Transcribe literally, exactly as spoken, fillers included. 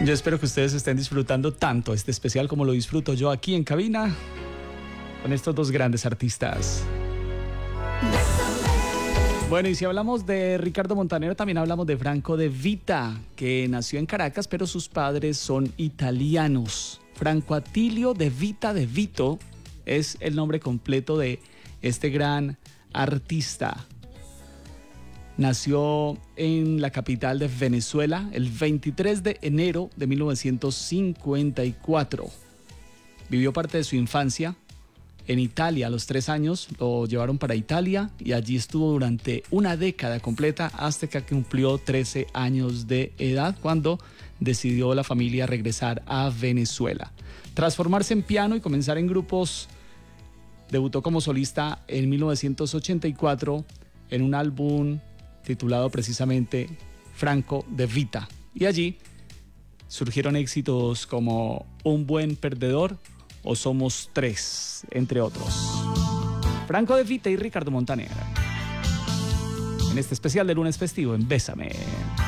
Yo espero que ustedes estén disfrutando tanto este especial como lo disfruto yo aquí en cabina con estos dos grandes artistas. Bueno, y si hablamos de Ricardo Montaner, también hablamos de Franco De Vita, que nació en Caracas, pero sus padres son italianos. Franco Attilio De Vita De Vito es el nombre completo de este gran artista. Nació en la capital de Venezuela el veintitrés de enero de mil novecientos cincuenta y cuatro. Vivió parte de su infancia en Italia. A los tres años lo llevaron para Italia y allí estuvo durante una década completa hasta que cumplió trece años de edad, cuando decidió la familia regresar a Venezuela. Tras formarse en piano y comenzar en grupos, debutó como solista en mil novecientos ochenta y cuatro en un álbum titulado precisamente Franco De Vita, y allí surgieron éxitos como Un Buen Perdedor o Somos Tres, entre otros. Franco De Vita y Ricardo Montaner en este especial de lunes festivo en Bésame.